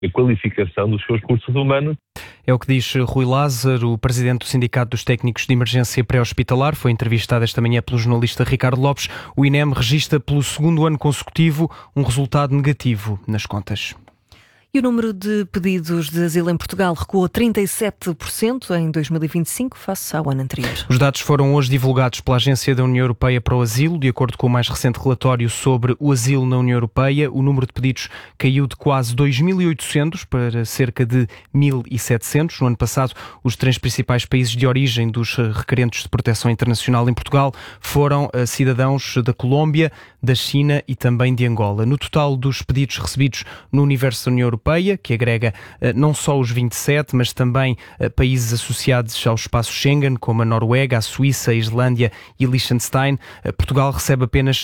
a qualificação dos seus recursos humanos. É o que diz Rui Lázaro, o presidente do Sindicato dos Técnicos de Emergência Pré-Hospitalar. Foi entrevistado esta manhã pelo jornalista Ricardo Lopes. O INEM registra pelo segundo ano consecutivo um resultado negativo nas contas. E o número de pedidos de asilo em Portugal recuou 37% em 2025 face ao ano anterior. Os dados foram hoje divulgados pela Agência da União Europeia para o Asilo. De acordo com o mais recente relatório sobre o asilo na União Europeia, o número de pedidos caiu de quase 2.800 para cerca de 1.700. No ano passado, os três principais países de origem dos requerentes de proteção internacional em Portugal foram cidadãos da Colômbia, da China e também de Angola. No total dos pedidos recebidos no universo da União Europeia, que agrega não só os 27, mas também países associados ao espaço Schengen, como a Noruega, a Suíça, a Islândia e Liechtenstein, Portugal recebe apenas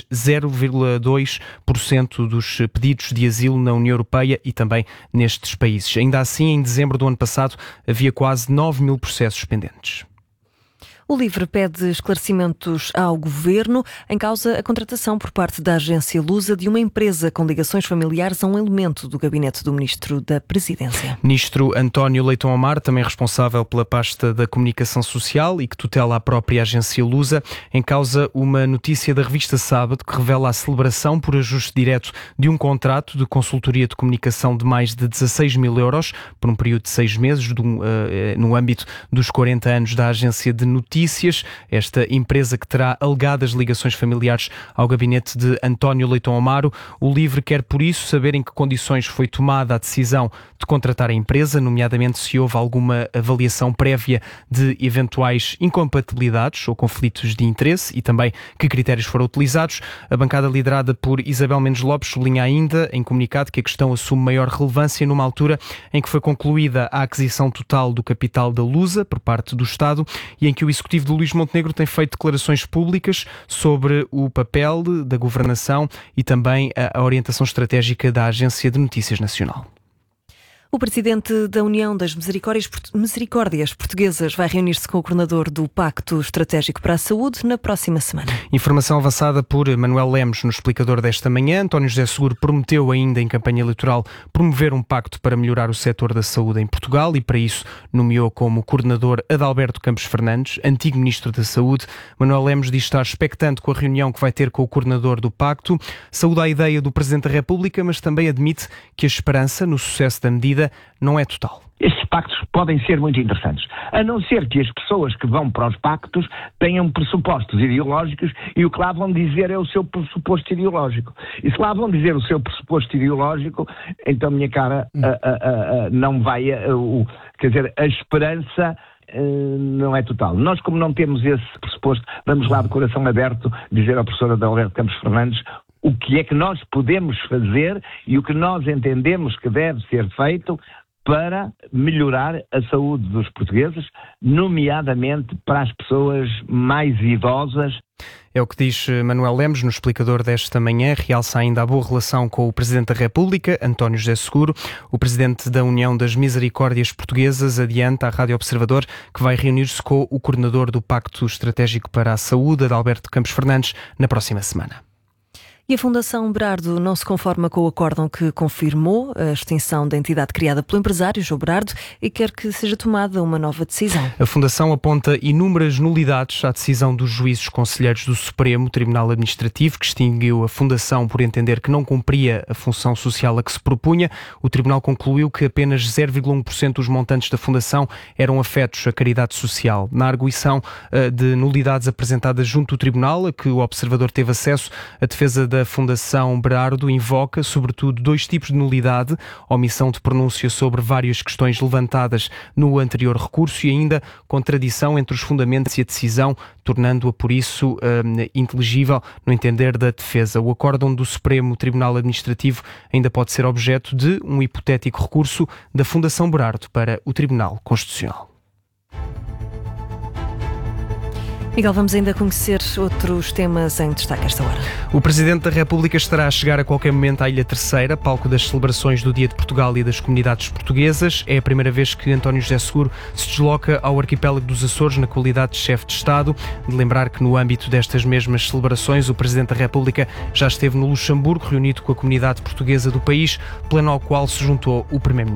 0,2% dos pedidos de asilo na União Europeia e também nestes países. Ainda assim, em dezembro do ano passado, havia quase 9.000 processos pendentes. O LIVRE pede esclarecimentos ao Governo em causa a contratação por parte da agência Lusa de uma empresa com ligações familiares a um elemento do gabinete do Ministro da Presidência. Ministro António Leitão Amar, também responsável pela pasta da Comunicação Social e que tutela a própria agência Lusa, em causa uma notícia da revista Sábado que revela a celebração por ajuste direto de um contrato de consultoria de comunicação de mais de 16.000 euros por um período de 6 meses no âmbito dos 40 anos da agência de notícias. Esta empresa que terá alegadas ligações familiares ao gabinete de António Leitão Amaro. O LIVRE quer, por isso, saber em que condições foi tomada a decisão de contratar a empresa, nomeadamente se houve alguma avaliação prévia de eventuais incompatibilidades ou conflitos de interesse e também que critérios foram utilizados. A bancada liderada por Isabel Mendes Lopes sublinha ainda em comunicado que a questão assume maior relevância numa altura em que foi concluída a aquisição total do capital da Lusa por parte do Estado e em que o executivo de Luís Montenegro tem feito declarações públicas sobre o papel da governação e também a orientação estratégica da Agência de Notícias Nacional. O presidente da União das Misericórdias Portuguesas vai reunir-se com o coordenador do Pacto Estratégico para a Saúde na próxima semana. Informação avançada por Manuel Lemos no explicador desta manhã. António José Seguro prometeu ainda em campanha eleitoral promover um pacto para melhorar o setor da saúde em Portugal e para isso nomeou como coordenador Adalberto Campos Fernandes, antigo Ministro da Saúde. Manuel Lemos diz estar expectante com a reunião que vai ter com o coordenador do pacto. Saúda a ideia do Presidente da República, mas também admite que a esperança no sucesso da medida não é total. Estes pactos podem ser muito interessantes, a não ser que as pessoas que vão para os pactos tenham pressupostos ideológicos e o que lá vão dizer é o seu pressuposto ideológico. E se lá vão dizer o seu pressuposto ideológico, então, minha cara, não vai... quer dizer, a esperança... não é total. Nós, como não temos esse pressuposto, vamos lá de coração aberto dizer ao professor Adalberto Campos Fernandes o que é que nós podemos fazer e o que nós entendemos que deve ser feito para melhorar a saúde dos portugueses, nomeadamente para as pessoas mais idosas. É o que diz Manuel Lemos no explicador desta manhã. Realça ainda a boa relação com o Presidente da República, António José Seguro. O Presidente da União das Misericórdias Portuguesas adianta à Rádio Observador que vai reunir-se com o coordenador do Pacto Estratégico para a Saúde, Adalberto Campos Fernandes, na próxima semana. E a Fundação Berardo não se conforma com o acórdão que confirmou a extinção da entidade criada pelo empresário João Berardo e quer que seja tomada uma nova decisão. A Fundação aponta inúmeras nulidades à decisão dos juízes conselheiros do Supremo Tribunal Administrativo, que extinguiu a Fundação por entender que não cumpria a função social a que se propunha. O Tribunal concluiu que apenas 0,1% dos montantes da Fundação eram afetos à caridade social. Na arguição de nulidades apresentadas junto do Tribunal, a que o Observador teve acesso, a defesa da Fundação Berardo invoca, sobretudo, dois tipos de nulidade: omissão de pronúncia sobre várias questões levantadas no anterior recurso e ainda contradição entre os fundamentos e a decisão, tornando-a, por isso, inteligível no entender da defesa. O acórdão do Supremo Tribunal Administrativo ainda pode ser objeto de um hipotético recurso da Fundação Berardo para o Tribunal Constitucional. Miguel, vamos ainda conhecer outros temas em destaque esta hora. O Presidente da República estará a chegar a qualquer momento à Ilha Terceira, palco das celebrações do Dia de Portugal e das comunidades portuguesas. É a primeira vez que António José Seguro se desloca ao arquipélago dos Açores na qualidade de chefe de Estado. De lembrar que no âmbito destas mesmas celebrações, o Presidente da República já esteve no Luxemburgo, reunido com a comunidade portuguesa do país, plano ao qual se juntou o Primeiro-Ministro.